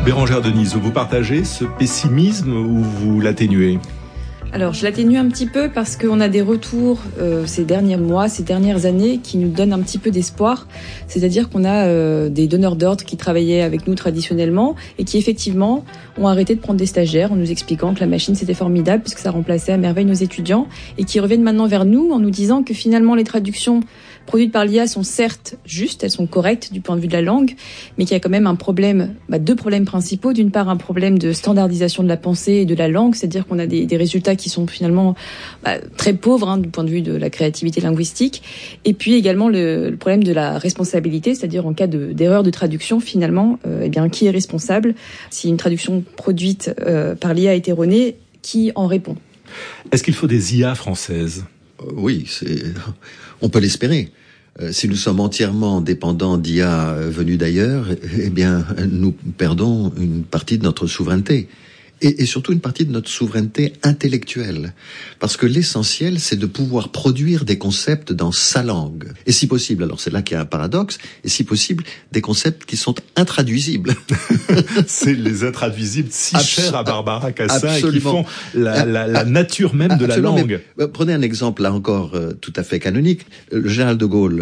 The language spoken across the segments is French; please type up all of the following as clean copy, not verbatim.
Bérengère Denise, vous partagez ce pessimisme ou vous l'atténuez ? Alors, je l'atténue un petit peu parce qu'on a des retours ces derniers mois, ces dernières années qui nous donnent un petit peu d'espoir. C'est-à-dire qu'on a des donneurs d'ordre qui travaillaient avec nous traditionnellement et qui effectivement ont arrêté de prendre des stagiaires en nous expliquant que la machine c'était formidable puisque ça remplaçait à merveille nos étudiants et qui reviennent maintenant vers nous en nous disant que finalement les traductions produites par l'IA sont certes justes, elles sont correctes du point de vue de la langue, mais qu'il y a quand même un problème, deux problèmes principaux. D'une part, un problème de standardisation de la pensée et de la langue, c'est-à-dire qu'on a des résultats qui sont finalement très pauvres du point de vue de la créativité linguistique. Et puis également le problème de la responsabilité, c'est-à-dire en cas d'erreur de traduction, finalement, qui est responsable? Si une traduction produite par l'IA est erronée, qui en répond? Est-ce qu'il faut des IA françaises ? Oui, on peut l'espérer. Si nous sommes entièrement dépendants d'IA venus d'ailleurs, eh bien, nous perdons une partie de notre souveraineté. Et surtout une partie de notre souveraineté intellectuelle. Parce que l'essentiel, c'est de pouvoir produire des concepts dans sa langue. Et si possible, alors c'est là qu'il y a un paradoxe, et si possible, des concepts qui sont intraduisibles. C'est les intraduisibles si chers à Barbara Cassin et qui font la nature même de la langue. Mais, prenez un exemple, là encore, tout à fait canonique. Le général de Gaulle,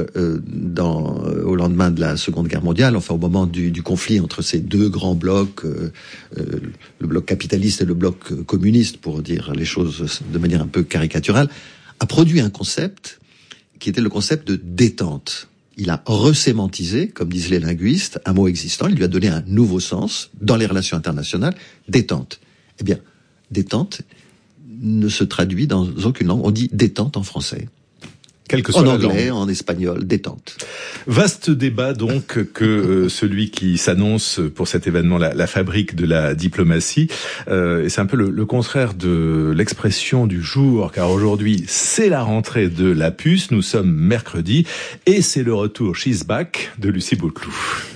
au lendemain de la Seconde Guerre mondiale, enfin au moment du conflit entre ces deux grands blocs, le bloc capitaliste et le bloc communiste, pour dire les choses de manière un peu caricaturale, a produit un concept qui était le concept de détente. Il a resémantisé, comme disent les linguistes, un mot existant, il lui a donné un nouveau sens dans les relations internationales, détente. Eh bien, détente ne se traduit dans aucune langue, on dit détente en français. Quelle que soit en la anglais, langue. En espagnol, détente. Vaste débat donc que celui qui s'annonce pour cet événement, la fabrique de la diplomatie. Et c'est un peu le contraire de l'expression du jour, car aujourd'hui c'est la rentrée de la puce, nous sommes mercredi, et c'est le retour She's Back de Lucie Bauteloup.